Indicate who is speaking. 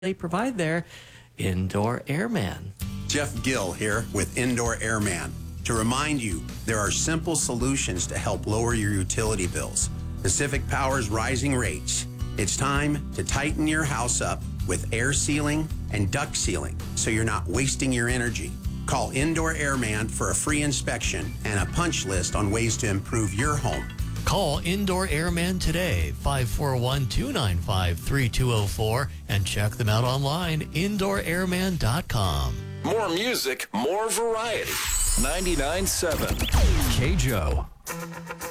Speaker 1: they provide there. Indoor Airman.
Speaker 2: Jeff Gill here with Indoor Airman. To remind you, there are simple solutions to help lower your utility bills. Pacific Power's rising rates. It's time to tighten your house up with air sealing and duct sealing so you're not wasting your energy. Call Indoor Airman for a free inspection and a punch list on ways to improve your home.
Speaker 1: Call Indoor Airman today, 541-295-3204, and check them out online, indoorairman.com.
Speaker 3: More music, more variety. 99.7 KJO.